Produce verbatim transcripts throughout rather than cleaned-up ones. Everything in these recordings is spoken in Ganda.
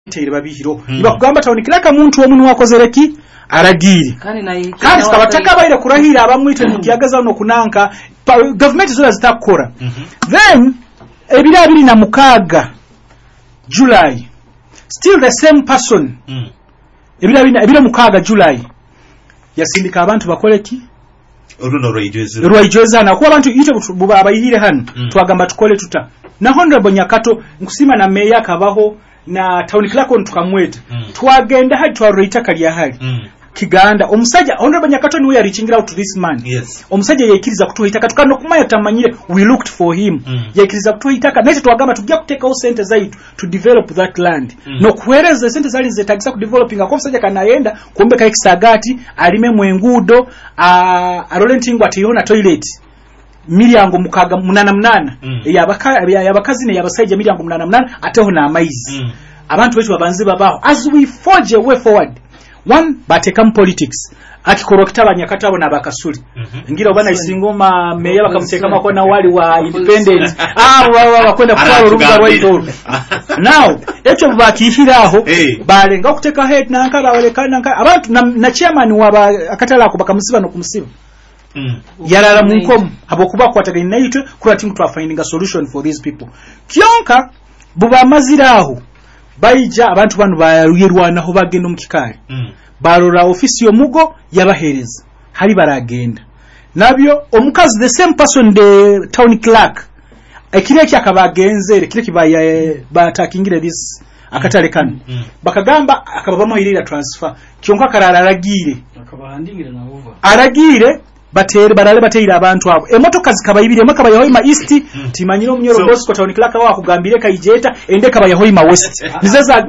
tere babihiro mm. bakugamba town clerk muntu omuntu wakozereki aragiri kandi nayi kandi kabataka bayire kurahira abamwite mu kiyagaza no kunanka government zola zitakora mm -hmm. Then ebira abiri na mukaga July still the same person mm. ebira abiri ebira mukaga July yasindika abantu bakoleki oruno rwaijoza rwaijoza na kuba abantu ite buba abayihire hano mm. twagamba tukole tuta na honorable Nyakato nkusima na meya kabaho na town clerk on tukamweta mm. twagenda hadi twaroita kali ahali mm. Kiganda omusajja honorable Nyakato niwe ya reaching out to this man yes. Omusajja yekiriza kutuhitaka tukano kumaya tamanyire we looked for him mm. Yekiriza kutuhitaka nete twagamba tujja kuteka o center zaitu to develop that land mm. No kuhereza center zali zetagisa ku developing akomsajja kanayenda kuombeka exagati alime mwengudo a arolentingo atiyona toilet milyango mukaga munana munana mm. yabaka yabakazi ne yabasajja milyango munana munana ateho na amaizi mm. Abantu betu babanzi babaho as we forge a way forward one batekam politics akikorokita abanyakata abo nabakasuli mm -hmm. Ngira obana isingoma meya bakamuteka makona wali wa independent ah wa bakwenda kwa urunga rwaito now echo bakihiraho hey. Balenga kuteka head nankala walekana abantu na, na chairman wa akatala ko bakamusiba no kumusiba mm. Yarara munkom abokuba kwataganya naitwe kura team to finding a solution for these people kyonka buba maziraho bayija abantu banu bayirwana ho bagenda mukikale mm. Barora ofisi yo mugo yabahereza hari baragenda nabyo omukazi the same person the town clerk ekire kya kabagenzere kire kibaye batakingire this akatale kanu mm. mm. Bakagamba akababamo hirira transfer kyonka karara aragire akabahandingira na over aragire batere barale bateira abantu abo emotoka zikabayibire maka bayahoima east mm. Timanyiro munyoro so, boss ko town clerk wa kugambire kayijeta ende kabayahoima west nizeza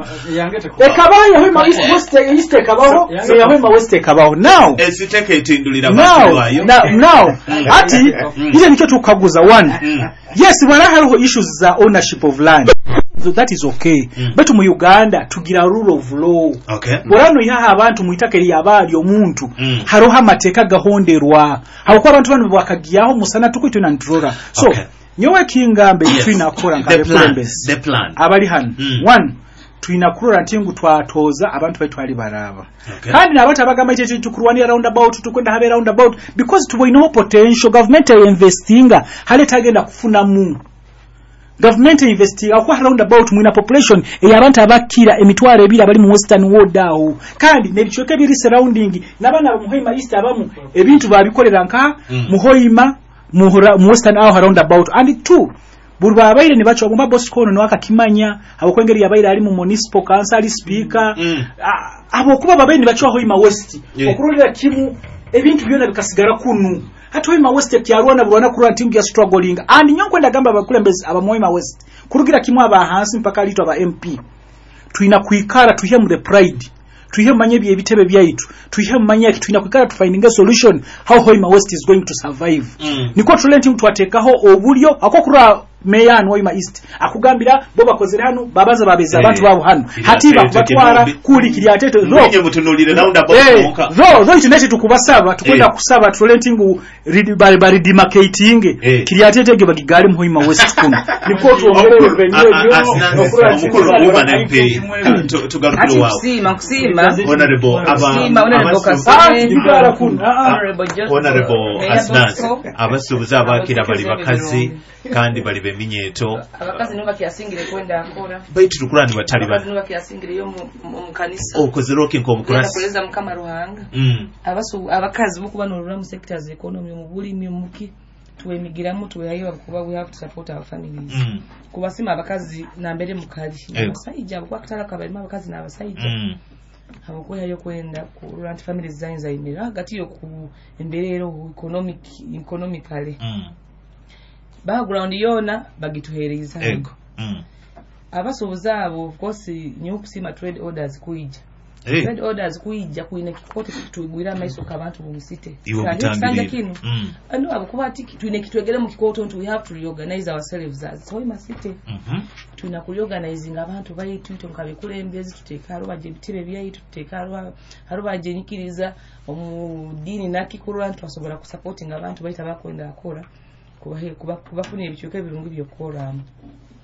ekabaya hoima east west east kabaho so yahoima west kabaho now esiteke itindulira abantu bayo now ati ile nicyo tukaguza one mm. Yes bara hariho issues za ownership of land so that is okay mm. But mu Uganda tugira rule of law okay borano yaha abantu muitakeri yabali omuntu mm. Haroha amateka gahonderwa hauko abantu bano bakagiyaho musana tukwito na ndrora so okay. Nyowe kingambe yes. Twina akora ngabe kulembesi the plan abali hano mm. One twina kurora ntingu twatoza abantu bayitwali baraba okay. Kandi nabata bagamba ite tukurwani around about tukwenda habe around about because tubo ino potential government investinga hale tagenda kufuna mu government investing akwa around about mwina population eyabantu abakira emitwaro ebira bali mu western world aho kandi nebichoke biri surrounding nabana muhoima east abamu ebintu babikolera nka mm. Muhoima mu western aho around about and two burba abaire ne bacho agomba boss kono no akakimanya abokwengeri yabaire ali mu municipal council speaker mm. Abo kuba babaire ne bacho Hoima west yeah. Okurulira kimu ebintu byona bikasigara kunu hata Hoima west kyarwana burwana kurwa team ya struggling and nyonkwenda gamba abakulembezi aba Hoima west kurugira kimu aba hansi mpaka lito aba M P tuina kuikara tuhe mu the pride tuhe manye bye bitebe byaitu tuhe manye tuina kuikara to finding a solution how Hoima west is going to survive mm. Niko tulenti mtu atekaho obulyo akokura meya Hoima east akugambira bo bakozera hano babaza babeza abantu babo hano hatiba batwara kuli kiryatete zo nyenye mutunulire round about moka zo zo itinete tukubasaba tukwenda kusaba tulentingu bari bari demarcating kiryatete ge bagigale mu Hoima west kuno niko tuongere revenue omukuru uba na M P tugarukuru wao kusima kusima honorable aba honorable Asnas abasubuza abakira bali bakazi kandi bali beminyeto abakazi nuba kyasingire kwenda akora baitu tukurani batali abakazi nuba kyasingire yo mu kanisa okozeroke nko mukurasi kuleza mukama ruhanga mm abasu abakazi bukuba no rura mu sectors economy mu bulimi muki tuwemigiramu tuweyayo kuba we have to support our families mm. Kubasima abakazi na mbere mukali abasayija bukwa katala kabalima abakazi na abasayija mm. Abako yayo kwenda ku rura families zainza imira hagati yo ku emberero economic economically mm. Background yona bagituhereza ego mm. Abasoboza abo of course nyo kusima trade orders kuija hey. Trade orders kuija kuina kikote kitugwira maiso kabantu bumusite sanje kino mm. Ando abakuba ati tuine kitwegere mu kikoto ntu we have to reorganize ourselves as so Hoima city mhm mm tuina kuorganizing abantu bayitu tonkabikule embezi tuteka aro baje bitebe byayitu tuteka aro aro baje nyikiriza omudini nakikurwa ntu asobora ku supporting abantu bayita bakwenda akora kuba kuba kubafuni ebichuke birungu byo kora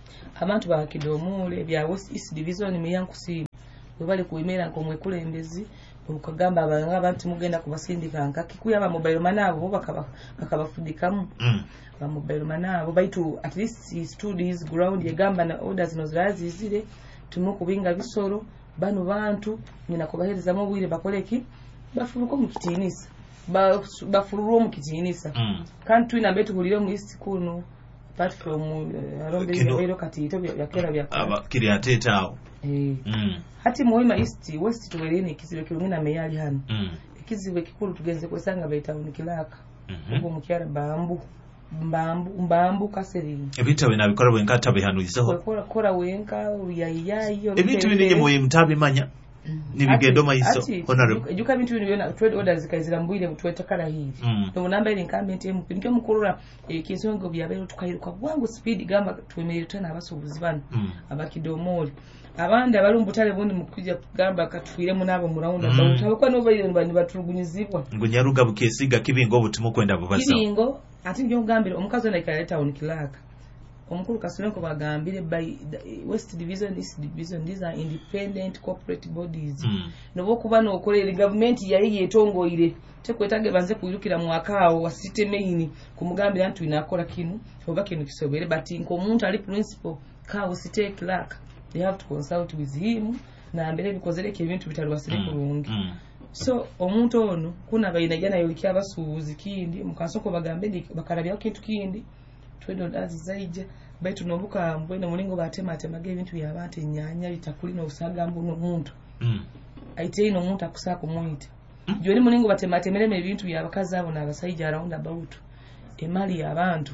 abantu ba Kidomule bya West East Division Miyankusi bali kuimera ko mwekulembezi ukagamba abanga abantu mugenda kubasindika nkaki kuyaba mobile manabo bakaba bakabafudikamu mm. ba mobile manabo baitu at least studies ground yegamba na orders no zirazi zire tumukubinga bisoro bano bantu nyina kubahereza mu bwire bakoleki bafuruko mu kitinisa ba bafururo mu kitinisa mm. kantu ina betu kulire mu east kuno apart from uh, around the bero katito bya kera bya aba kiri ateta eh mm. hati muhima east west tuweleni kizibe kirumina meyali hano mm. kizibe kikuru tugenze kwesanga baita unikilaka mm-hmm. ubo mukyara bambu mbambu mbambu kaseri ebita bina bikora wenka tabihanuiseho kora kora wenka uyayiyayo ebintu binige mu mtabi manya nibigendo maiso honorable juka bintu bino byona trade orders kayizira mbwire butwetakala hivi mm. no namba ile incumbent mu pinke mukurura ekisongo byabero tukayiruka bwangu speed gamba twemeretana abasubuzi bano mm. abakidomoli abandi abalumbutale bondi mukujja kugamba katufire mu nabo muraunda mm. bawuta bakwa no bayire bandi batulugunyizibwa ngunyaruga bukesiga kibingo obutumu kwenda bubasa kibingo ati njo ngambire omukazo na ikaleta onikilaka omukuru Kasulenko bagambire by West Division East Division these are independent corporate bodies mm. nobo kuba no kolera government yayi yetongoire tekwetaga banze kuyirukira mwakao wasite main kumugambira antu inakola kinu oba kinu kisobere but inko omuntu ali principal ka usite clerk they have to consult with him na mbere bikozereke ibintu bitali basire kurungi mm. so omuntu ono kuna bayina jana yolikya basuuzi kindi mukansoko bagambe bakarabya kintu kindi twendo ndazi zaija baitu nobuka mbwena mulingo batema atemage ibintu byabate nyanya bitakulina usagambu no muntu mm. aite ino muntu akusaka kumwita mm. joli mulingo batema atemereme ibintu byabakazi abo na basaija around about emali yabantu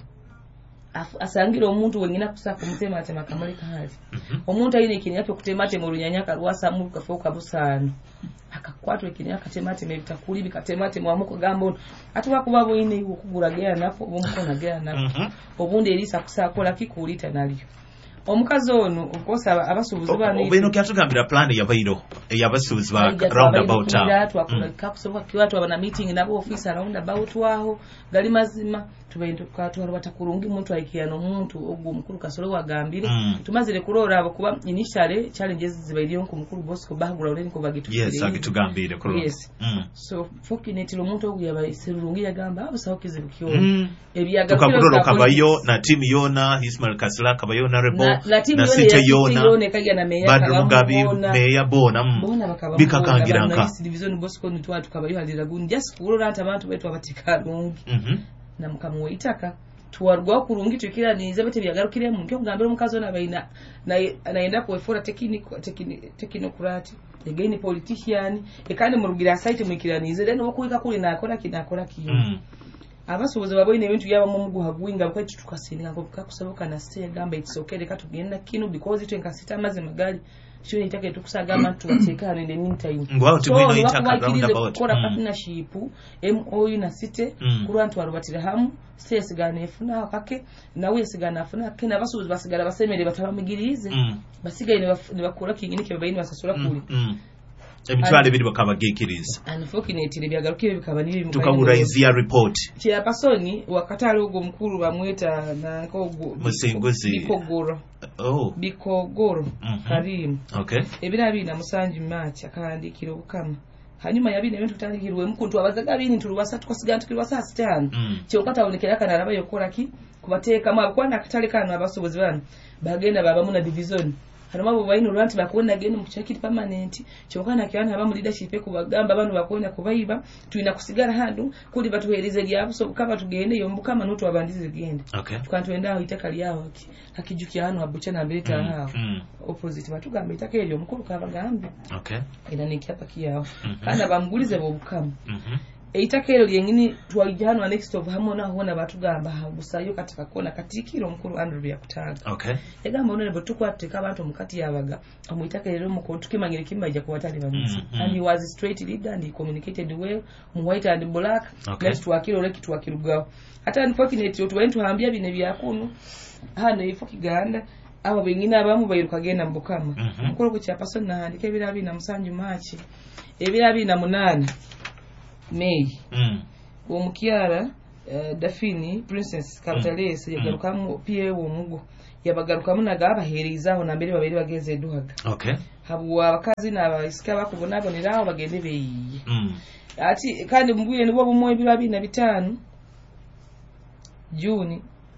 asangira omuntu wengina kusaka kumutema atema kamali kahali mm-hmm. omuntu ayine kinyape kutema atema olunyanyaka rwasa mu kafoka busano akakwatwa kinyaka temate mebitakuli bikatemate mwamuko gambo atuba kuba boine okugura gera nafo bomukona gera nafo obundi elisa kusakola kikulita nalyo omukazi ono okosa abasubuzi bano obeno kyatugambira plan yabairo eyabasubuzi ba round about atu akula kakusoba kiwatu abana meeting nabo office round about waho gali mazima tubendo kwatwara batakurungi muntu aikiyano muntu ogwo mukuru Kasolo wagambire mm. tumazire kurora abo kuba initially challenges zibairiyo ku mukuru Bosco bahagura ko bagitu yes agitugambire kurora yes mm. so fortunately omuntu ogwo yabayiserungi yagamba abusaho kizibukiyo mm. ebyaga tukakurora kabayo na team yona Ismail Kasla kabayo na rebo na, na site yona kaja na meya badru ngabi meya bona bikakangira nka division Bosco nitwa tukabayo haliragundi just kurora anta abantu betu abatikadungi mhm na mukamuwe itaka tuwarwa kurungi tukira nize bete byagarukire mu nkyo ngambira omukazo na baina naenda kuefora technical technocrat again politician ekane mu rugira site mwikira nize then okuika kuli nakora kinakora kiyo mm. abasubuze baboine ebintu yaba mu muguhagwinga bwete tukasinga ngo kakusaboka na stay gamba it's okay reka tugenda kino because it enkasita maze magali sio nitake tukusaga abantu bateka in the meantime ngwa tumino itaka round about kora partnership M O U na city mm. kuri abantu barubatira hamu stay sigana efuna akake nawe sigana afuna kena basubuze basigara basemere batabamigirize mm. basigaye ne bakora kingine ke bayini basasura kuri mm. ebitwale biri bakabagekiriza unfortunately byagarukire bikaba nibi tukabura izia report kya pasoni wakatali ugo mkuru bamweta na kogo musinguzi bikogoro oh bikogoro mm-hmm. Karim okay ebira bina musanji match akandikira obukama hanyuma yabine bintu tutandikirwe mukuntu abazaga bini tulubasa tukosiga tukirwa saa sitano mm. kyo katawonekera kana naba yokora ki kubateeka mu abakwana akatale kana abasobozi bana bagenda baba muna division harimo abo bayino lwanti bakona gene mu kichakiri permanent cyokana kyana aba mu leadership kubagamba abantu bakona kubayiba tuina kusigara hando kuli batuhereze lyabo so kaba tugende yo mbukama nutu abandize gende okay tukantwenda aho itaka lyawo ati hakijukia hano abucha na mbeleta mm, hawo mm. opposite batugamba itaka elyo mukuru kabagambe okay ina nikiapa kiyawo mm-hmm. kana bamugulize bo bukama mhm eitaka elyo lyengini twajano next of hamona hona batugamba habusayo katika kona katikiro mukuru Andrew yakutaga okay egamba onene botukwateka abantu mukati yabaga amuitaka lero muko tukimangire kimbaja kuwatali bamitsi mm -hmm. and he was straight leader and he communicated well mu white and black okay. next wakiro leki twakirugao hata unfortunately otu wentu hambia bine byakunu hano ifo kiganda abo bengina abamu bayiruka genda mbukama mm -hmm. mukuru ku cha person na handike birabi na musanju machi ebirabi na munana May mm. wo mukiara uh, Dafini Princess Katalese mm. yagarukamu pie wo mugo yabagarukamu nagabahereza na mbere babiri bageze duhaga okay habu abakazi n'abayisika bakubona boneraho bagende beyiye mm. ati kandi mbwire nibo bumwe ebiro abiri na bitano Juni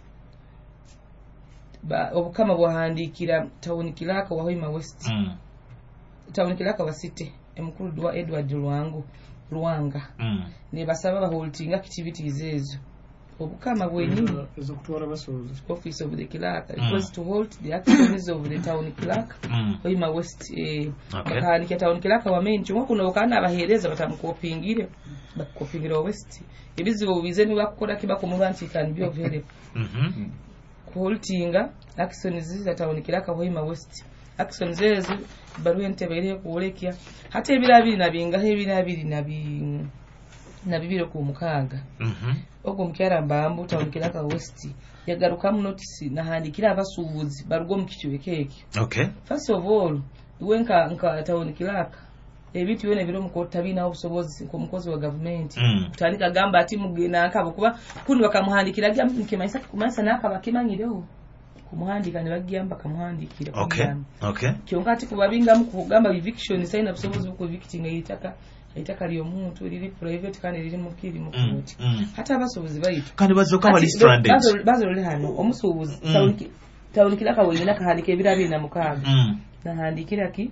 ba obukama bwahandikira Town Clerk wa Hoima West mm. Town Clerk wa City emukuru dwa Edward Lwango Lwanga mm. ne basaba ba holding activities ezo obukama bwenyini ezo kutwara basoza office of the clerk request to hold the activities of the Town Clerk mm. Hoima West eh, okay. bakahandikira Town Clerk wa main chumwa kuno kana abahereza batamukopingire bakopingira West ebizibu bizeni bakukora kibako mu bantu can be of help mhm kuholtinga action ziza Town Clerk Hoima West action zezo baruye ntebere kuolekia hata ebirabiri nabinga hebirabiri nabi nabibiro ku mukaga mhm ogo mkyara mbambu Town Clerk West yagaruka mu notice nahandikira abasubuzi barugo mukichwe keke okay first of all wenka nka Town Clerk ebiti yone biro mukota bina obusobozi ku mukozi wa government mm. kutandika gamba ati mugena akabo kuba kundi bakamuhandikira gya mkimaisa kumansa nakaba kimanyireho kumuhandika ne bagiyamba kamuhandikira okay okay kyonka ati kubabinga mu kugamba eviction sign obusobozi ku evicting eitaka eitaka lyo muntu liri private kandi liri mukiri mu mm. court mm. hata abasobozi bayitu kandi bazoka bali stranded bazo bazo liri hano omusubuzi mm. Town Town Clerk wengina kahandika ebirabiri na mukaga mm. nahandikira ki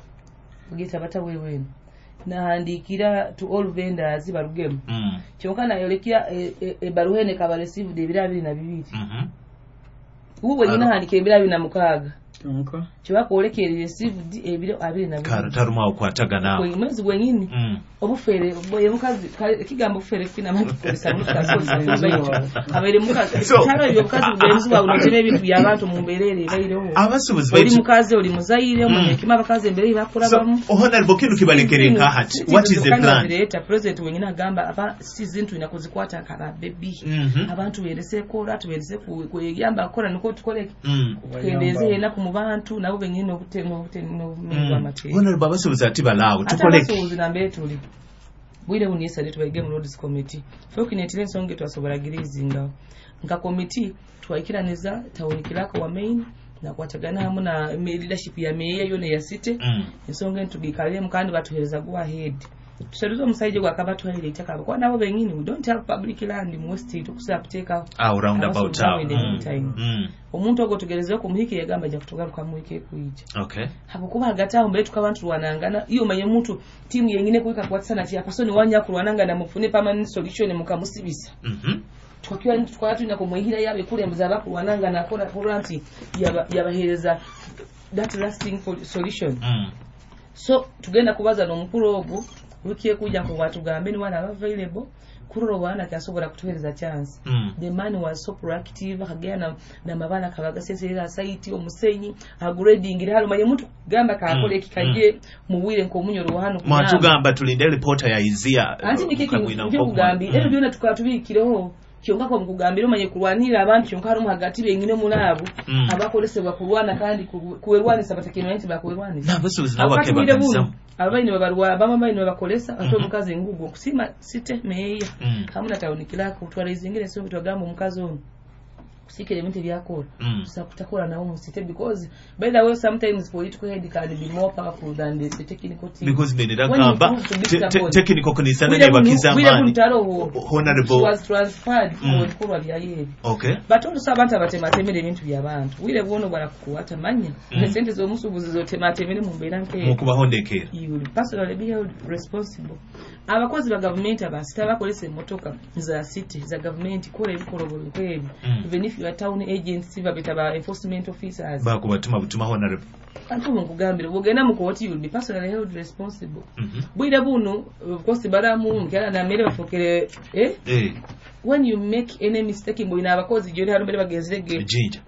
ugita batawewe nahandikira to all vendors barugemu mm. kyonka nayolekia e, e, e baruhene kaba receive de birabiri na bibiri mhm ubu nyina handika ebirabiri na mukaga okay chiwa kolekere receive ebiro abiri na bibiri kara taruma okwataga nawe ko mwezi gwenyini mm. obufere boye mukazi kigambo ofere fina manje polisa mukazi abere mukazi tara yo mukazi bwenzi wa unoteme ebintu byabantu mumberere baireho abasubuzi bari mukazi oli muzaire mu kima bakazi embere bakora bamu honorable kintu kibalekere nka hati what is the plan the president wengine agamba aba sizintu inakuzikwata kaba baby abantu berese kora tuberese ku yamba akora niko tukole kendeze na ku mubantu nabo benyine obutemo obutemo mwa mate honorable abasubuzi ati balawo tukoleke abasubuzi nambe tuli bwire unisa letu by game roads committee fokinetire songe twasobora girizinga nka committee twakiraniza Town Clerk wa main na kwatagana hamu na leadership ya meya yone ya city mm. ensonge ntugikale mukandi batuhereza go ahead tuseruzo musaije gwa kaba twalire itaka kwa nabo benyini we don't have public land in west to kusapteka ah round about town mm. mm. omuntu ogo tugereze ko muhiki yagamba ja kutogaruka muhike kuije okay hakukuba hagataho mbere tukabantu wanangana iyo manye muntu timu yengine kuika kwa sana tia pasoni wanya kulwanangana mufune permanent solution mukamusibisa mhm twakiwa nti twatu na kumwihira yabe kule mzaba kulwanangana akora kuranti yabahereza that lasting solution mm. so tugenda kubaza no mukuru ogu wikiye kuja ku watu gambe ni wana available kururo wana kyasobora kutuhereza chance mm. the man was so proactive hagana na mabana kabaga sesera site omusenyi agrading halo manye muntu gamba kakole mm. kikaje mm. muwire nko munyoro hano kuma tugamba tulinde reporter ya izia anti nikiki ndio kugambi ero mm. byona tukatubikireho kyonka ko mukugambira manye kulwanira abantu kyonka haro hagati bengine mulabu mm. abakolesebwa kulwana kandi kuwerwana sabatakino nti bakuwerwana nabasubiza nabake bakanza abaini babarwa bama baini bakolesa ato mukazi ngugu kusima site meya mm. hamuna Town Clerk utwara izingire sio bitwagambo mukazi ono kusikire bintu byakora mm. tusakutakora na umu site because by the way sometimes political head can be more powerful than the, the technical team because benera gamba technical kunisana ne bakizamani honorable was transferred mm. for kuba byaye okay but also abantu abatematemere bintu byabantu wile buono bwana kuwata manya mm. sente zo musubuzi zo tematemere mu mbera nke mukuba hondekera you will personally be held responsible abakozi ba government abasita bakolese motoka za city za government kore bikorobo kwebi mm. even if you are town agents babita ba enforcement officers ba kubatuma butuma honorable antu mukugambira bogena mukoti you will be personally held responsible mm-hmm. bwira buno of course baramu nkala na mere bafokere eh eh when you make any mistake mbo ina abakozi jori haro mere bagezerege jinja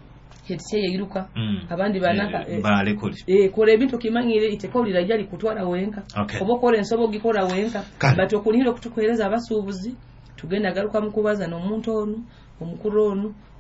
hetse yiruka mm. abandi banaka eh, bale kuli eh kore bintu kimanyire itekolira jali kutwara wenka okay. obokore nsobo gikora wenka bato kunihiro kutukohereza abasubuzi tugenda garuka mukubaza no muntu onu omukuru onu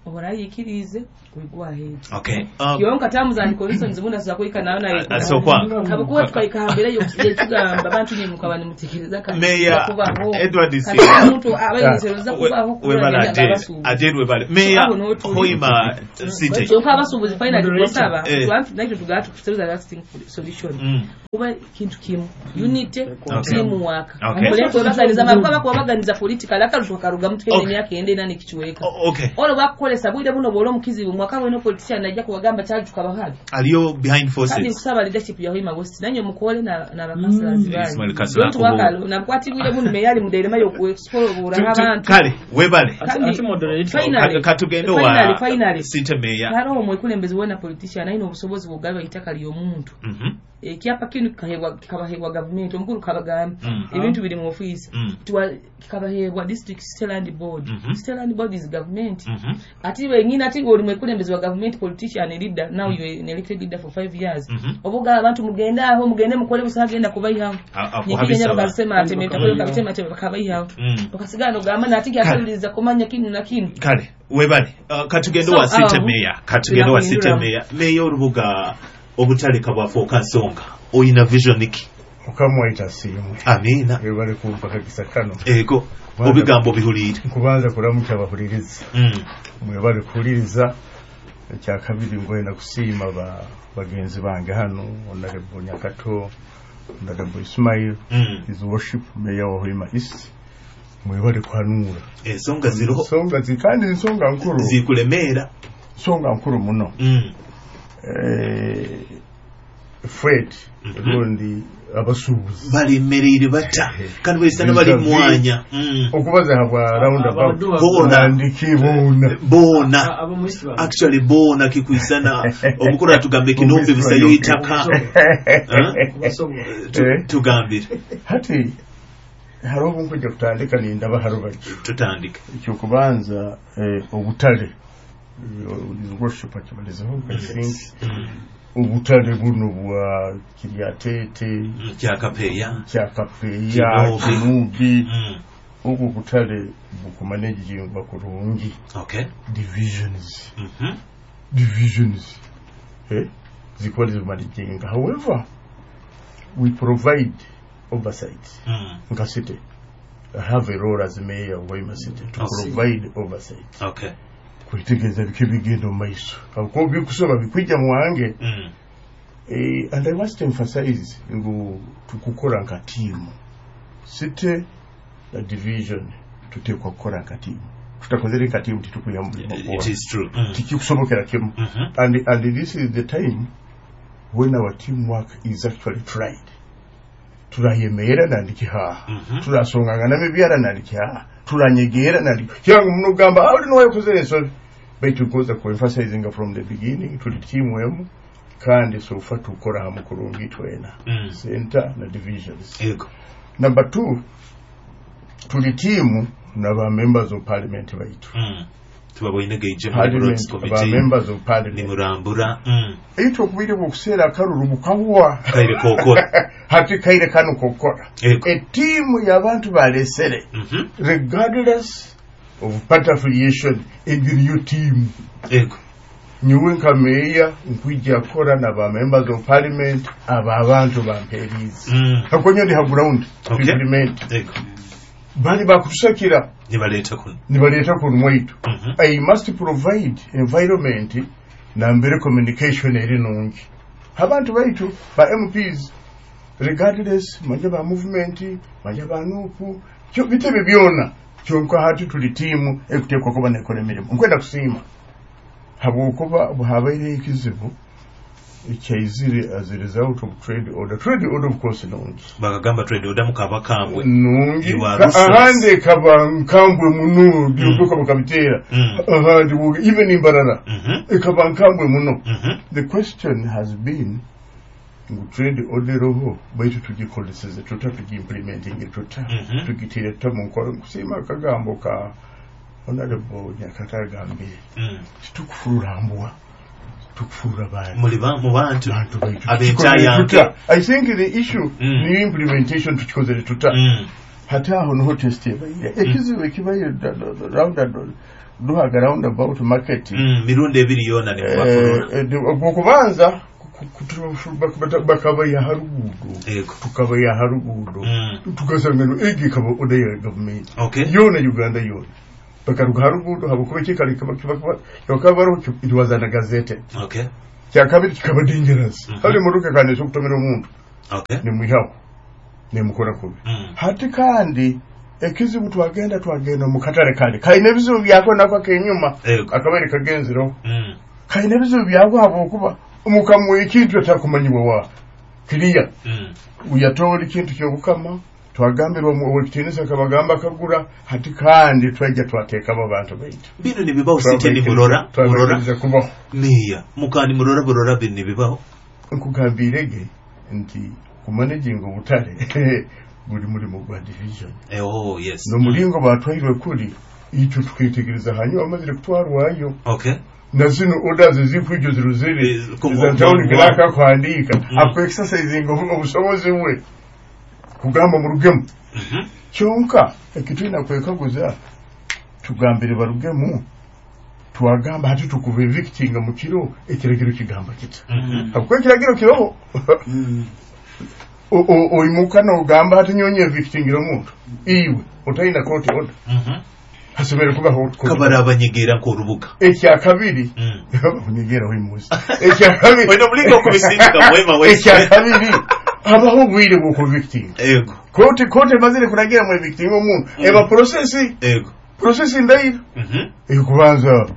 Ora yikirize kuigwa head. Okay. Um, Yonka tamu za Nicolson zibunda za kuika nayo na yiko. So kwa kabukuwa tukaikahambira yo kugamba bantu nyi mukabani mutikiriza kandi Meya Edward C. Muntu abayizeroza kuba ho kubera ajedwe bale. Meya Hoima City. So kwa basubuzi finally gosaba. Twantu nakyo tugatu kuseruza lasting solution. Kuba kintu kimu unity team work. Muleko bazaliza makwa bakubaganiza political akarushwa karuga mutwe n'emyaka yake ende nani kichweka. Olo bakolesa bwide buno bolo mukizi mwaka weno politician najja kubagamba cyali tukabahabi. Aliyo behind forces. Kandi kusaba leadership ya Hoima West nanyo mukole na na bakasalazi bali. Don't wakalo na kwati bwide buno meyali muderema yo ku explore bura abantu. Kale webale. Ati moderator. Katugendo wa City Mayor. Haro mwekulembezi wena politician naino obusobozi bugalwa itaka liyo muntu. Mhm. E kiapa kinu kahebwa kabahebwa government omukuru kabagamba ebintu biri mu office tuwa kabahebwa district Stelland board Stelland board is government ati wengine ati ngo limekulembezi wa government politician leader now you are an elected leader for five years obuga abantu mugenda aho mugende mukole busagenda kubayi hawo nyekenya bakasema ati metakole bakasema ati bakabayi hawo bakasigano gamba nati kyatuliza komanya kinu na kinu kale webali katugendo wa City Mayor katugendo wa City Mayor Mayor Rubuga obutale kabafo kansonga oyina vision iki okamwaita simu amina ebale kumpaka kisakano ego obigambo bihulire kubanza kulamuka abahuliriza mm mwebale kuliriza ekya kabiri ngoyenda kusiima ba bagenzi bange hano Honorable Nyakato Honorable Ismail mm. his worship Mayor wa Hoima East mwebale kwanura ensonga ziro ensonga zikandi ensonga nkuru zikulemera ensonga nkuru muno mm. eh Fred rundi abasubuzi bali merire bata kandi wesana bali mwanya okubaza habwa round about bona ndikibona bona actually bona kikuisana omukuru atugambe kinombe bisayo itaka tugambire hati harobo nkujja kutandika ninda baharoba tutandika icyo kubanza obutale worship akibalezeho think ubutale buno bwa Kiryatete cyakapeya cyakapeya Kinubi ubu butale bukumanage bakurungi okay divisions mhm divisions eh zikwalizo managing however we provide oversight mm. Nkasite I have a role as mayor of Hoima City to okay. provide oversight okay kuitegeza bikibigendo maiso ako bikusoma bikwijja muwange mm. eh and I must emphasize ngo tukukora nka team City the division tutekwa kukora nka team tutakozera nka team titukuya mu it is true mm. tikikusomokera kimu mm -hmm. and and this is the time when our teamwork is actually tried turayemera nandikiha mm -hmm. turasonganga namebyara nandikiha turanyegera nandi kyangu munugamba aho no yakozere so betu goza ko emphasizing from the beginning to the team wemu kandi so fatu ukora ha mukurungi twena mm. center na divisions yego number two to the team na ba members of parliament baitu mm. tubaboyinegeje ba members of parliament ni murambura mm. ito kubire bukusera karuru bukabwa kaire kokora hati kaire kanu kokora Eko. A team y'abantu balesere mm -hmm. regardless of party affiliation in the new team ego nyuwe nka meya nkwijja kora na ba members of parliament aba abantu bamperizi mm. hakonyo ndi ha ground okay. implement ego bali bakushakira nibaleta kun nibaleta kun mwaitu mm -hmm. I must provide environment na mbere communication eri nungi abantu baitu ba M Ps regardless majaba movement majaba nuku cyo bitebe byona cyonko hati tuli team ekutekwa kuba ne kolemeremo nkwenda kusima habo kuba buhabaire ikizibu icyizire as a result of trade order trade order of course nungi bagagamba trade order mukaba kambwe nungi ahande kaba kambwe muno byuko mm. bakabitera mm. ahandi woga even imbarara mm -hmm. ekaba kambwe muno mm -hmm. the question has been ngo trade order roho baitu tugikoleseze tuta tugimplementing tuta mm -hmm. tugitire tamunkora kusima kagambo ka Honorable Nyakatagambe mm. tukufurambwa tukufura bani muri ba mu bantu abetayanga I think the issue mm. ni implementation tukikozere tuta mm. hata aho no test yabaye ekiziwe kibaye round and duhaga roundabout market mm mirundi ebiri yona ne kwa okubanza bakaba ya harugudo tukaba ya harugudo tugasangano egi kaba odaya government yona Uganda yona bakaruga harugudo habukuba kikali kaba yakaba ro it was an gazette okay cyakabiri kikaba dangerous hali muruke kandi so kutomera umuntu okay ni mwihawo ni mukora kubi hati kandi ekizibu twagenda twagenda mu katale kandi kaine bizibu byako nako kenyuma akabere kagenziro kaine bizibu byako habukuba umukamu ikintu atakumanyiwa wa kiriya uyatora ikintu cyo gukama twagambirwa mu okitinisa kabagamba kagura hati kandi twajya twateka abo bantu baita bino ni bibaho site ni murora murora niya mukani murora burora bini bibaho nkugambirege nti kumanaging ubutare buri muri mu gwa division eh oh yes no muringo batwayirwe kuri icyo twitegereza hanyo amazire kutwarwayo okay na zino orders zikwijo ziruzire zantawuni graka kwandika akwe exercising obusobozi bwe kugamba mu rugemu cyonka ekitwina kwekaguza tugambire barugemu twagamba hati tukuve victim mu kiro ekiragiro kigamba kita akwe kiragiro kiro o o oimuka no gamba hati nyonye victim ngiro muntu iwe utaina court order hasubere kuba ho kabara abanyegera ko rubuga ekya kabiri abanyegera wimuzi ekya kabiri wena mulingo kubisindika mwema we ekya kabiri abaho bwire bwo victim ego kote kote mazire kuragira mu victim omuntu eba process ego process ndayira mhm ekubanza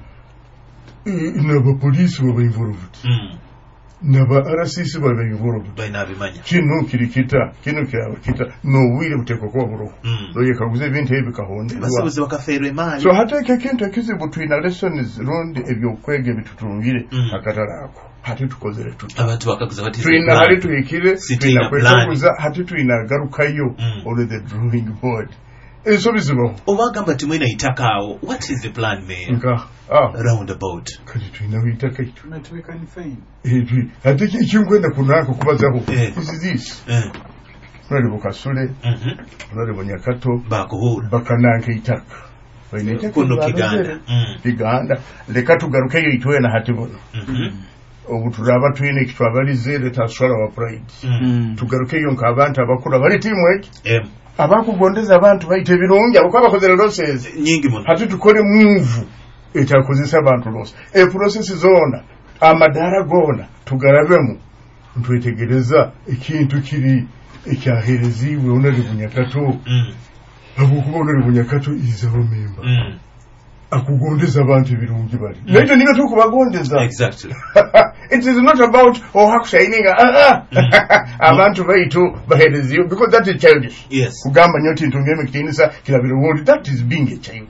inaba police baba involved mhm naba R C C baba involved bainabimanya kino kirikita kino kiraba kita no wire buteko ko buro no yekaguze ibintu ebikahonde basabuze bakaferwe mali so hata kekintu ekizibu twina lessons round ebyo kwege bitutungire akatarako hati tukozere tuta abantu bakaguza bati twina hali tuyikire twina kwekuza hati twina garukayo on the drawing board eso bizibo obagamba timwe itakawo what is the plan man nka ah roundabout kati twina bitaka itu tunatweka ni fine eh hati ikingwenda kunako kubazaho this is this eh nari bukasule mhm nari bonyakato bakuhura bakananke itaka bainete kuno kiganda kiganda leka tugaruke yo itwe na hati bono mhm obuturaba twine kitwabalize leta swala wa pride tugaruke yo nkabantu abakura bali teamwork em abakugondeza abantu bayite birungi abakwa bakozera losses nyingi muno hati tukore move etakozesa abantu loss e process zona amadara gona tugarabemu ntwetegereza ikintu kiri ekyahereziwe onali bunyakato abukuba onali bunyakato izaho memba akugondeza abantu birungi bali naito nino tukubagondeza exactly it is not about oh hakushining ah abantu baitu bahereziwe because that is childish yes kugamba nyoti ntungeme kitinisa kilabiro world that is being a child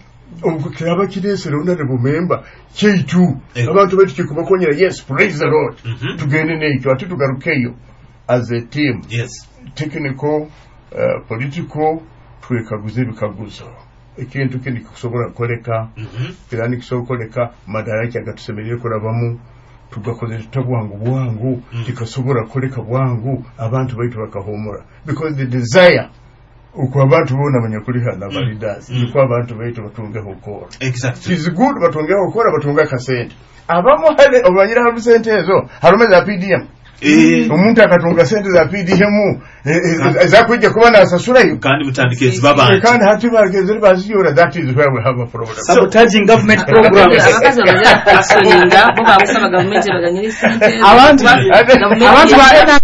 ubu kiraba kiresero onali member kyitu abantu baitu kikubakonyera yes praise the lord tugende necho ati tugarukeyo as a team yes technical uh, political twekaguze bikaguzo ekintu kindi kusobora koleka kirani kisokoleka madaraki agatusemereye kurabamu tugakoze tutabwangu bwangu tikasobora koleka bwangu abantu baitu bakahomora because the desire uko abantu bona abanyakuri hana validas uko abantu baitu batunga hokora exactly is good batunga hokora batunga kasente abamo hale obanyira ha sente ezo harume za P D M eh umuntu akatunga sente za P D M ezakujja kubana asasurayo kandi mutandike zibaba kandi hati bageze baziyora that is where we have a problem sabotaging government programs abakazi bagira kusinga bo babusaba government baganyira sente abantu abantu ba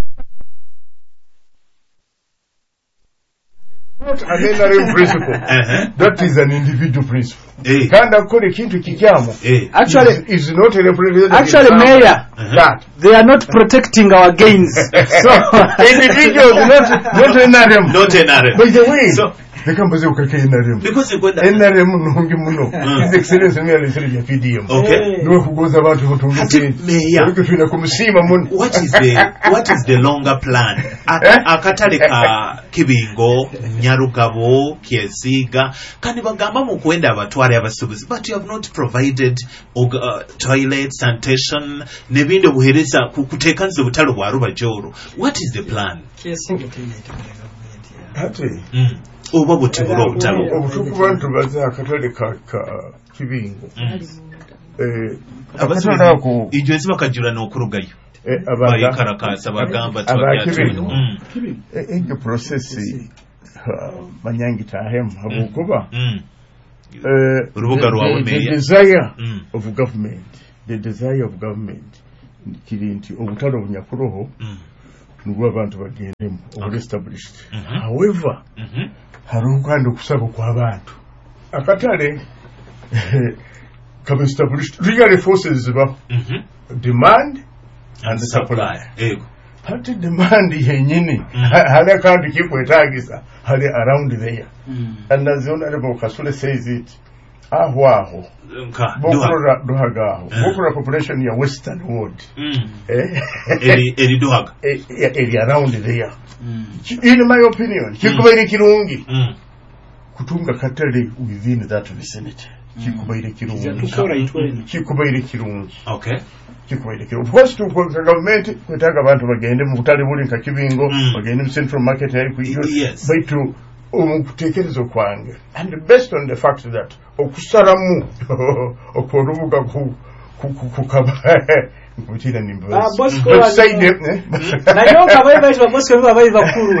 not an N R M principle. Uh-huh. That is an individual principle. Hey. Can't accord kintu kikyamo. Hey. Actually, is not a representative. Actually, Mayor, uh-huh. that they are not protecting our gains. So individuals, not not N R M. Not N R M. By the way, so bekambaze ukake N R M. Because you got N R M nongi muno. His Excellency Mayor Leslie ya P D M. Okay. No kugoza abantu batunguke. Mayor. Ukifina kumusima muno. What is the what is the longer plan? Akatale ka Kibingo, Nyarugabo, Kiesiga, kandi bagamba mu kwenda abatware abasubuzi, but you have not provided uh, toilet, sanitation, nebinde buhereza kutekanze butalo bwa Rubajoro. What is the plan? Ate. Mm. oba butibula obutabo obutuku bantu baza akatale ka kibingo abasoma ijwe zibakajura n'okurugayo bayikarakasa bagamba twakibingo ejjo process banyangitahemu habukuba urubuga rwawe meya the desire of government the desire of government kiri nti obutalo bunyakuroho nubwo abantu bagendemo over established however hari ukwanda okusaba kw'abantu akatale kaba established legal forces zibaho demand and the supply ego hati demand yenyini hali akantu kikwetagisa hali around there and as the honorable Kasule says it aho aho bokura duhagaho bokura population ya western world eri eri duhaga eri around there in my opinion kikubaire kirungi kutunga katale within that vicinity kikubaire kirungi kikubaire kirungi okay kikubaire kirungi first to government kwetaga abantu bagende mu butale buli nka kibingo bagende mu central market yali kuyo baitu umukutekerezo kwange and based on the fact that okusaramu okurubuga ku kukaba nkutira nimba ah boss ko na yo kabaye baje ba boss ko babaye bakuru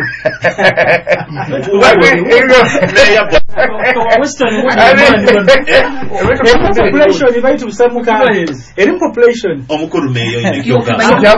population ibaitu busamuka eri population omukuru meyo inekyoga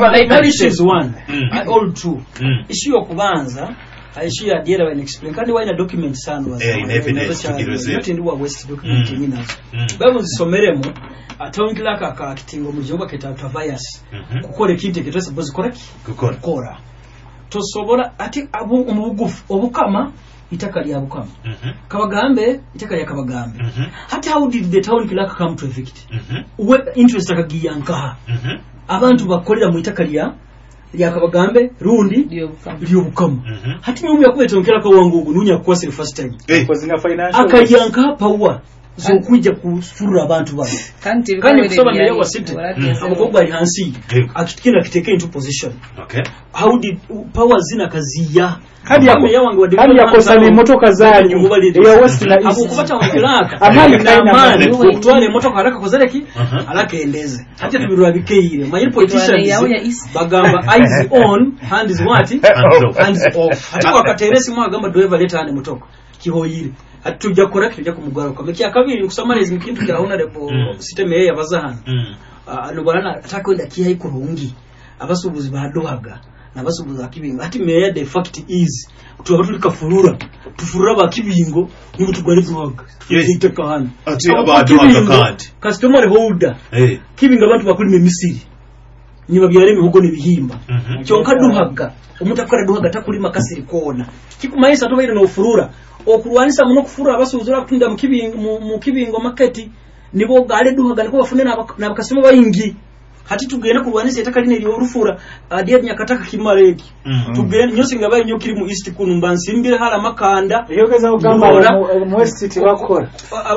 is one all two issue okubanza issue ya diera when explain kandi why na document sana was eh evidence not in wa west document nyina babo zisomeremo atongila kaka kitingo mujoba ketata virus kukore kinte kitwe suppose correct kukora tosobora ati abu umugufu obukama itaka lya bukama kabagambe itaka lya kabagambe hati how did the town kilaka come to evict we interest akagiyanka abantu bakolera mu itaka lya lya kabagambe rundi lyo bukama hati nyumu yakubetongera ko wangugu nunya kwa se first time because nga financial akayanka power zo kujja kufurura abantu bano kandi kandi kusoma mbere wa city abakobwa ari hansi akitikira kiteke into position okay how did power zina kaziya kandi yako kandi yako sali motoka zanyu ya west na east abukubata ongelaka amani na amani kutwale motoka haraka kozaleki alaka endeze hati tubirwa bikeire my politicians bagamba eyes on hands what hands off hati kwa kateresi mwagamba driver leta ane motoka kihoyire atujja correct tujja kumugwara kwa meki akabiri kusomaliza ikintu ya honorable system ye yabazahana ano barana atakwenda kiyayi kurungi abasubuzi badohaga nabasubuzi akibingo ati meya the fact is tuba tulikafurura tufurura bakibingo nibo tugwari kuhaga yite kahana ati abadohaga kandi customer holder eh kibingo abantu bakuri mu misiri niba byare mihogo nibihimba cyonka duhaga umutakora duhaga takuri makasiri kona kikumayisa to bayire no furura okurwanisa muno kufurura abasuzura kutunda mu kibingo mu kibingo market nibo gale duhaga niko bafune nabakasoma bayingi hati tugenda kurwanisa etakalina eri orufura adiye nyakataka kimareki tugenda nyosi ngabaye nyokiri mu east kunumba nsimbire hala makanda yogeza ugamba mu west ti bakora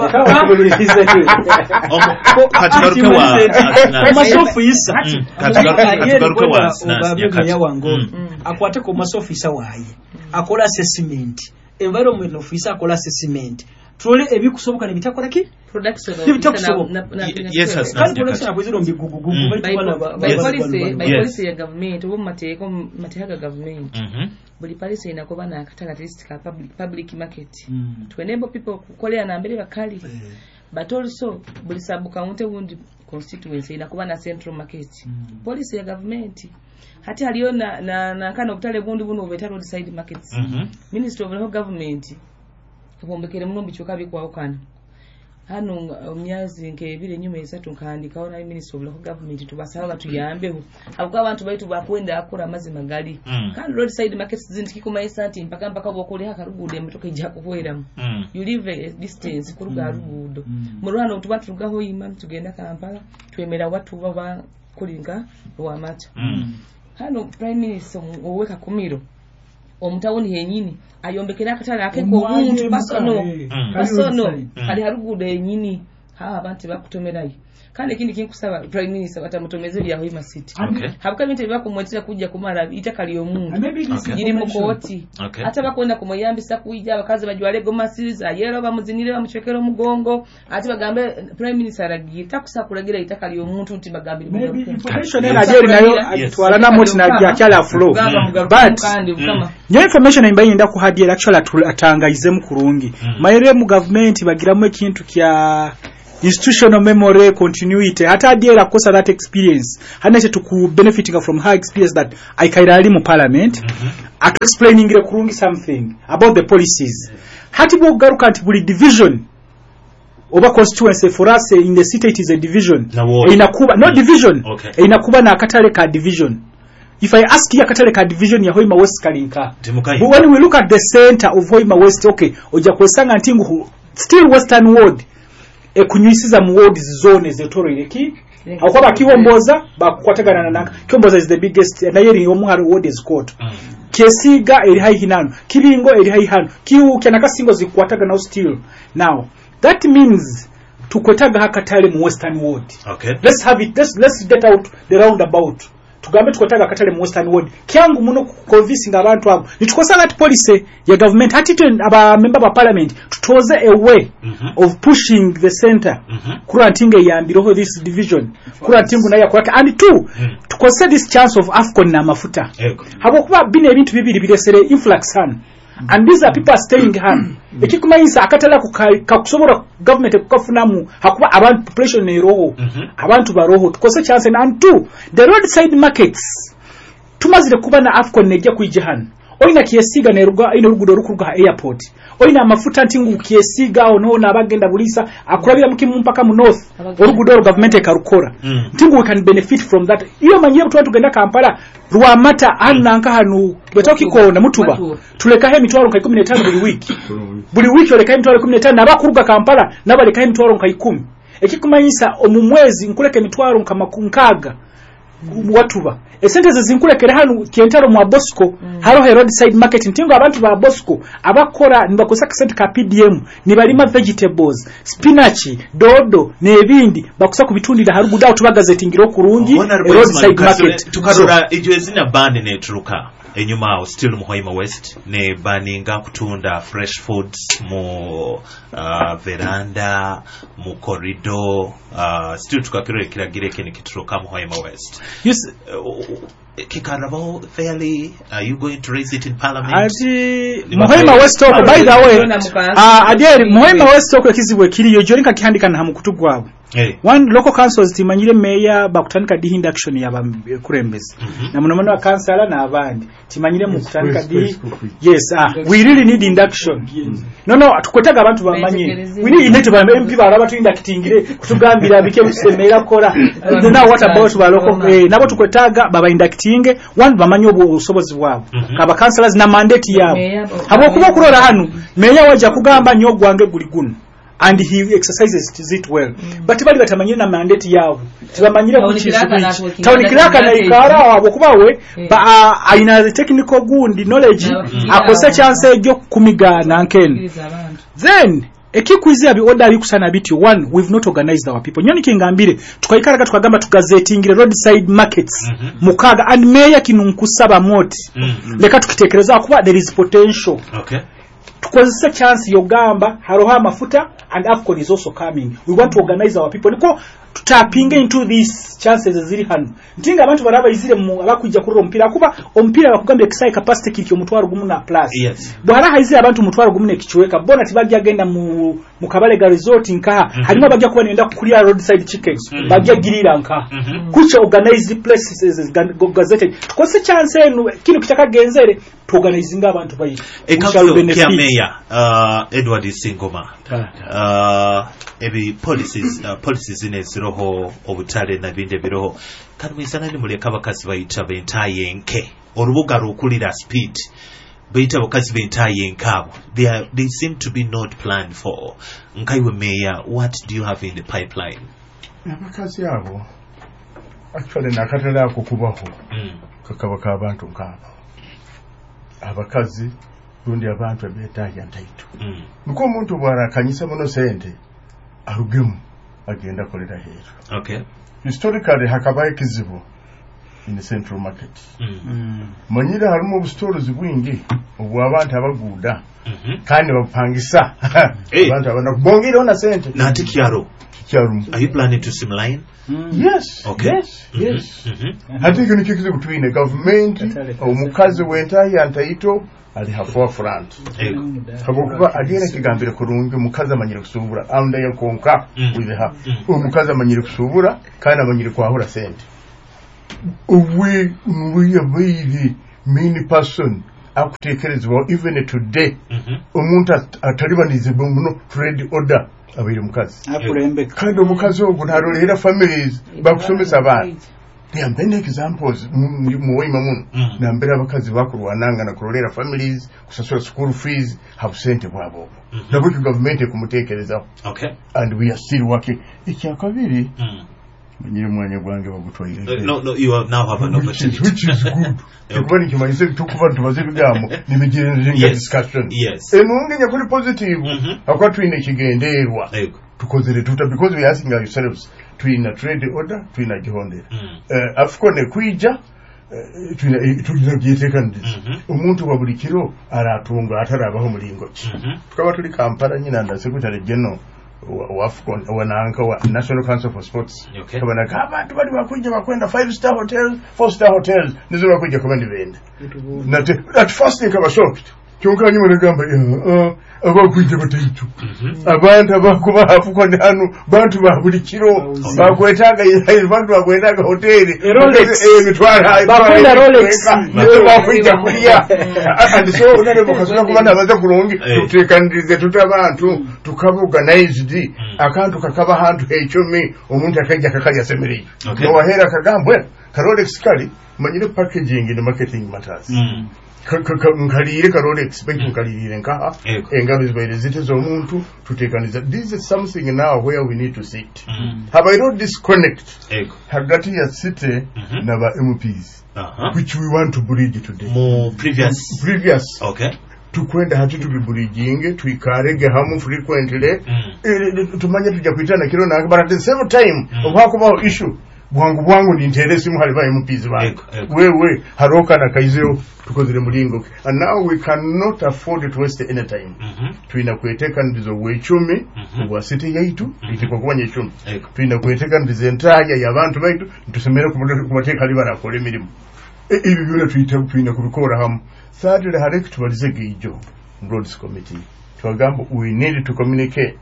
katigaruka wa masofu isa katigaruka wa nyakataka wango akwate ko masofu isa waye akola assessment environment officer akola assessment trole ebikusoboka nibitakola ki production yes yes kandi production akwiziro mbigugugu by policy by policy ya government obo mateko mateka government buli policy inakoba na kataka list ka public public market to enable people kukolea na mbere bakali but also buli sub county wundi constituency inakoba na central market policy ya government hati aliyo na na, na kana obutale bundi buno obetalo decide markets ministry of local government kubombekere muno bichoka bikwa okana hano omyazi nke bile nyuma esatu nkandika ona ministry of local government tubasaba tuyambeho abukwa abantu baitu bakwenda akora mazima gali kandi road side markets zindiki kuma esati mpaka mpaka bokole hakarugude mtoka ija kuhweramu you live a distance kuruga rugudo murwana utubatu rugaho imam tugenda Kampala twemera watu baba kulinga wa mata hano prime minister oweka kumiro omutawoni yenyini ayombekera akatala akeko omuntu basono basono ali harugude yenyini ha abantu bakutomerayo kandi kindi kinkusaba prime minister batamutomeze bya Hoima City Okay. habuka bintu byakumwetera kujja kumara itaka liyo mungu Okay. iri mu kooti Okay. ate bakwenda kumuyambisa kujja abakazi bajwale goma series ayero bamuzinire bamuchekero mugongo ate bagambe prime minister aragita kusakulagira itaka liyo muntu nti bagambire maybe mugaruke. information Yes. ena jeri nayo Yes. atwala na moti na kyala flow Gamba mugaruke but kandi kama nyo information imbaye nda ku hadi actually atangayize mu kurungi mayire mu government bagiramu ekintu kya institutional memory continuity hata adiera kosa that experience hanache tuku benefiting from her experience that aikairali mu parliament at explaining ile kurungi something about the policies hati bo garuka anti buli division over constituency for us in the city it is a division inakuba no division okay. inakuba na akatale ka division. If I ask you akatale ka division ya Hoima West kalinka but when we look at the center of Hoima West okay oja kwesanga ntingu still western ward e kunyisiza mu ward zone zetoro ileki akwa bakiwomboza bakwatagana na Kiwomboza is the biggest na yeri omuhari ward is court mm. Kesiga eri high hinano Kibingo eri high hano Kiu kyanaka singo zikwatagana still now that means tukwetaga hakatale mu western ward okay let's have it let's let's get out the roundabout tugambe tukotaga katale mu western ward kyangu muno convincing abantu abo nitukosa that policy ya government hati aba member ba parliament tutoze a way mm -hmm. of pushing the center mm -hmm. kura ntinge yambiroho this division kura ntingu nayo kwake and two mm. tukose this chance of Afcon na mafuta Ego. habo kuba bine ebintu bibiri biresere influx han and these are people staying han ekikumayisa akatala kusobora government kukafunamu hakuba abantu population ne roho mm -hmm. abantu baroho tukose chance and two the roadside markets tumazire kuba na Afcon nejja kuijahan oina Kiesiga ne ruga ino rugudo rukuruga airport oina amafuta ntingu Kiesiga ono na bagenda bulisa akurabira mukimu mpaka mu north orugudo government ekarukora mm. ntingu we can benefit from that iyo manyire mtu tugenda Kampala Rwamata ananka hanu betoki ko na mutuba tuleka he mitwaro nka kumi na tano buli wiki buli wiki oleka he mitwaro kumi na tano nabakuruga Kampala nabaleka he mitwaro nka kumi ekikumanyisa omumwezi nkuleke mitwaro nka makunkaga watuba esente zizinkulekere hano kientaro mu Bosco mm. haro he roadside market ntingo abantu ba Bosco abakora nibakosa kasente ka P D M nibalima vegetables spinach dodo nebindi bakusa kubitundira haruguda tubagazetingiro kurungi roadside market tukarura ijwezina bandi netruka enyuma still mu Hoima West ne baninga kutunda fresh foods mu uh, veranda mu corridor uh, still tukakiro kiragire kene kitruka mu Hoima West yes uh, Kikarabo fairly are you going to raise it in parliament ati Hoima West oko by the way ah adieri Hoima West oko kizibwe kiriyo jorinka kihandika na hamukutugwabo hey. One local councils timanyire meya bakutanika di induction yaba kurembezi mm -hmm. na munomono wa councilor na abandi timanyire mu kutanika di yes ah we really need induction yes. no no tukwetaga abantu bamanye we need net ba M P baraba tu inductingire kutugambira bike kusemera kora now what about ba local eh nabo tukwetaga baba inductinge one bamanye obusobozi bwabo mm -hmm. kaba councilors na mandate yabo habo kuba kurora hano meya waje kugamba nyogwange guli guno and he exercises it well mm. but bali batamanyira na mandate yawo tibamanyira kuchizibiki town kiraka na ikara abo kubawe yeah. ba uh, aina technical gundi knowledge mm. akose chance ejo kumigana nkene then ekikwizi abi order bikusana biti one we've not organized our people nyoni kingambire tukayikaraga tukagamba tugazetingire roadside markets mm -hmm. mukaga and meya kinunkusaba moti mm -hmm. leka tukitekereza kuba there is potential okay tukozesa chance yogamba haroha amafuta and Afcon is also coming we want to organize our people niko tutapinga into these chances ziri hano ntinga abantu baraba izire mu abakujja kurira ompira kuba ompira bakugambye kisai capacity kiki omutwaro gumu na plus yes bwara haizire abantu omutwaro gumu ne kichweka bona tibajja agenda mu mu Kabalega resort nka mm -hmm. halimo bajja kuba nenda kukulia roadside chickens mm -hmm. bajja girira nka mm -hmm. kucha organize places gazetted tukose chance enu kino kitaka genzere to organizing abantu bayi ekabso kya meya uh, Edward Singoma uh, ebi policies uh, policies ine ziroho obutale na binde biroho kanwisana ni muleka bakazi bayita bentaye nke orubuga rukulira speed bayita bakazi bentaye nkabo they are, they seem to be not planned for nkaiwe meya what do you have in the pipeline abakazi abo actually nakatala kukubaho mm. kakabaka abantu nkabo abakazi rundi abantu betaje ntaito mm. nuko umuntu bwarakanyisa muno sente arugemu agenda kolera hero. Okay. Historically hakabaye kizibu in the central market. Mm. Manyira harimu obustores bwingi obwo abantu abaguda. Mhm. Kandi bapangisa. Hey. Abantu abana kubongera ona sente. Nati kyaro. Kyaro. Are you planning to streamline? Mm. Yes. Okay. Yes. Mm-hmm. Yes. Mm-hmm. I think you kizibu between the government omukazi wentayi antaito ali hafuwa front. Ego. Habokuba agenda kigambire kurungi mukazi amanyire kusubura anda yakonka Mm. with her. Mm. Omukazi amanyire kusubura kandi amanyire kwahura sente. We we are very many person akutekerezwa even today Mhm. omuntu atalibanize muno trade order abiri mukazi akurembe kandi omukazi ogwo ntarolera families bakusomesa abana yambe ne examples muwima muno Mm. nambera abakazi bakurwananga na kurolera families kusasura school fees have sente bwabo Mhm. nabo ki government ekumutekerezaho Okay. and we are still working ikyakabiri Mm. nyiri mwanya gwange bagutwaire Uh, no, no, you have now have an which is, opportunity. which is good. Tukubani kimanyise tukuba tubaze bigamo nibigenera Yes. discussion. Yes. Enunge nyakuri positive. Mhm. Akwa twine kigenderwa. Ego. Tukozere tuta because we are asking ourselves twina trade order twina gihondera. Mm. Uh, afukone kwija uh, twina twina gyetekaniriza. Mhm. Omuntu wa buli kiro aratunga atarabaho mulingo ki. Mhm. Tukaba tuli Kampala nyina nda secretary general wa Afcon wananka wa National Council for Sports. Okay. Kabana abantu bali bakwija bakwenda five star hotels, four star hotels nizo bakwija kubandi benda. Nate at first nkaba shocked. Kyonka nyuma negamba eh abakwija bataitu. Abantu abakuba hafuko hano bantu ba buli kiro bakwetaga ile bantu bakwetaga hoteli eh mitwara bakwenda Rolex nizo bakwija kulia. And so unane bokasuna kubanda baza kulongi tutekanirize tutabantu tukaba organized akantu kakaba hantu hechumi omuntu akajja kakajja semereye. Okay. No wahera kagambwe ka Rolex kali manyire packaging and marketing matters. Mm. Nkalire ka Rolex banki nkalire nkaha Ego. engabe zibaire zite z'omuntu tutekaniza. This is something now where we need to sit. Mm. Have I not disconnect Ego. hagati ya city Mhm. na ba M Ps Uh-huh. which we want to bridge today. More previous. Previous Okay. tukwenda hati tubibridging twikarege hamu frequently Mm. eh, tumanye tujja kuitana kiro na but at the same time Mm. obwakubaho issue bwangu bwangu ni interesi mu haliba M Ps ba Ego, ego. wewe haroka na kaizeo tukozire mulingo and now we cannot afford to waste any time. Mhm. Tuina kweteka ndizo wechumi Mhm. ubwa city yaitu Mhm. itikwa kubanye chumi Ego. tuina kweteka ndizo entaya y'abantu baitu ntusemere kumateka libara akole emirimu ibi byona tuyita tuina kubikora hamu. Thirdly, hareke tubalize gijo Roads Committee twagamba we need to communicate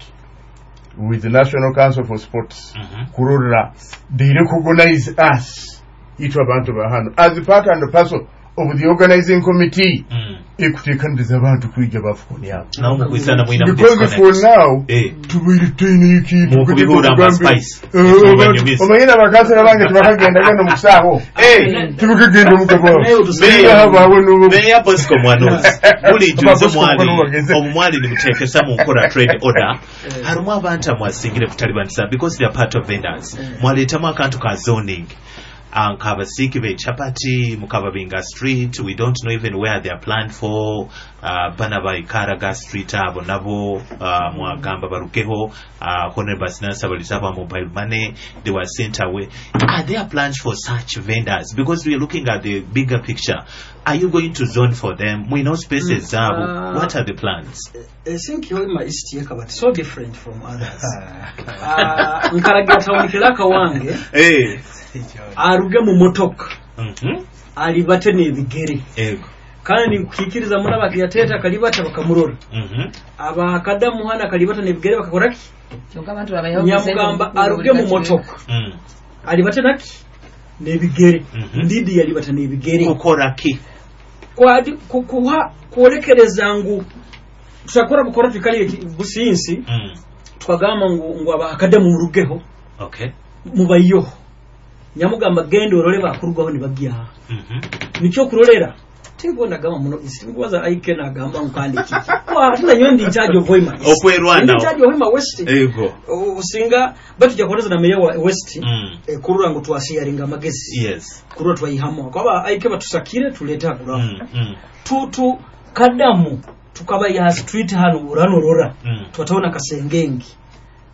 with the National Council for Sports Mhm. kurora they recognize us itu abantu bahano as part and parcel of the organizing committee. Mm. Ekutekaniriza abantu kwija bafukoni hapo Na umukwisana mwina because for now Eh. tubiritaine ikintu Mukubihura ama spice. omayina bakasera bange tubakagenda gano mukusaho Eh. tubikagenda mugabo Meya Bosco Mwanozi buli juzo mwali omwali ni mutekesa mu nkola trade order harimu abantu amwasingire kutalibanisa because they are part of vendors mwaletamu akantu ka zoning nkabasiki be chapati mukababinga street we don't know even where they are planned for uh, bana ba Ikaraga street abo nabo uh, mwagamba barukeho uh, honorable Sinasa balisaba mobile money they were sent away. Are there plans for such vendors? Because we are looking at the bigger picture. Are you going to zone for them? We know spaces mm. uh, what are the plans? I think Hoima East Yeka but so different from others. uh, Nkaraga town kilaka wange Eh aruge mu motoka mhm alibate ne bigere ego kandi kukikiriza muri abakiyateta kalibata bakamurora mhm aba kadamu hana kalibata ne bigere bakakoraki cyonga abantu babayeho nyamugamba aruge mu motoka mm. alibate naki ne bigere Mhm. ndidi yalibata ne bigere gukora ki kwadi kukuha kuolekereza ngu tushakora bukora tukali businsi mm. twagamba ngo ngo aba kadamu murugeho Okay. mubayo nyamugamba gendo orole bakurwaho ni babyaha Mhm nicho kurolera tibona gama muno isingwaza aike na gamba nkandi kiki kwa tuna nyondi in charge of Hoima Okwerwana in charge of Hoima West ego usinga batu jakoreza na meya wa West mm. e, kurura ngo twashiyaringa amagezi Yes kurura twayihamwa kwaba aike batusakire tuleta kura mm. mm. tutu kadamu tukaba ya street hano uranorora mm. twataona kasengengi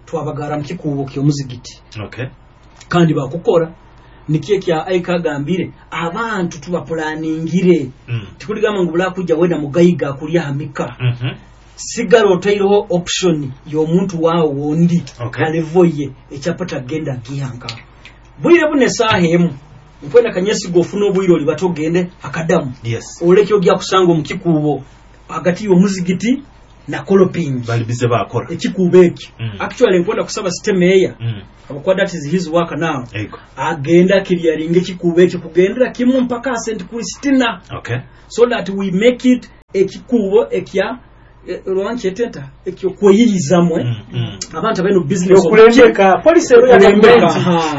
twabagara mu kikuubo ky'omuzigiti okay kandi bakukora nikiye kya aika gambire abantu tubaplaningire mm. tikuligamba ngubula kujja wenda mugayiga kulya hamika mhm mm sigara otairoho option y'omuntu waawo wondi okay. alevoye ekyapata genda giyanga bwire bune sahemu mpwena kanyesi gofuna obwiro oli batogende akadamu yes olekyo gya kusanga mu kikuubo agati y'omuzigiti na kolopingi bali bize bakora ekikuubo eki mm. actually nkwenda kusaba sitemeya mm. abakwa that is his work now Ego. agenda kiriyaringa ekikuubo eki kugendera kimu mpaka sent Christina okay so that we make it ekikuubo ekya Rwanche tenta ekyo kweyizamwe mm, mm. abantu abeno business okulembeka police ya government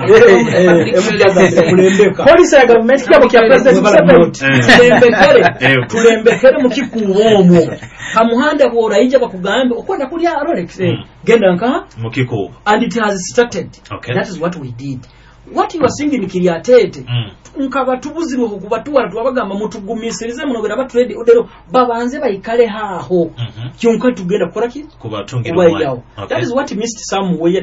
kulembeka police ya government kyabo kya president kulembekere kulembekere mu kikuubo omwo kamuhanda bwora ijja bakugambe okwenda kuli Rolex genda nka mu kikuubo and it has started okay. That is what we did. What you are singing kiriatete mm. nkaba tubuziro kubatuwala twabagamba mutugumisirize munogera batrade odero babanze bayikale haho mhm kyonka tugenda kukola ki kubatungira okay. That is what missed somewhere